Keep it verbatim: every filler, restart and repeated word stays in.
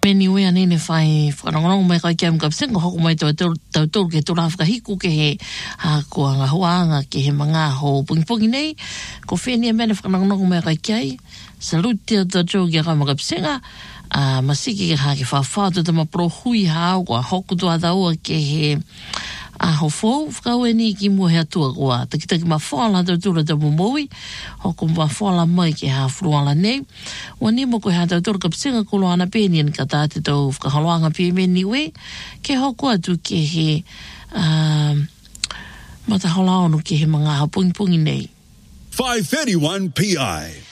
peni wea nene whai whanongonongo mai kai kia mga psenga hoko mai tau tau tau ke tula whakahiku ke he ha kua ngā huanga ke he mga ho pungi nei ko whenia mene whanongonongo mai kai kia salutia tau tau kia kai mga psenga a masiki ke ha ke whawhatu tama prohui hao kua hoku tua daua ke he a ho fo whakau e ni ki mua hea tua kua takitaki ma whala tau tura tau momoui hoko ma whala mai ke ha fruala nei wani mo ko hea tau tura ka psinga kulo ana peni an ka tāte tau whakahaloanga pia meni we ke hoko atu ke he uh, mata halaonu ke he mga ha pungi pungi nei five thirty-one P I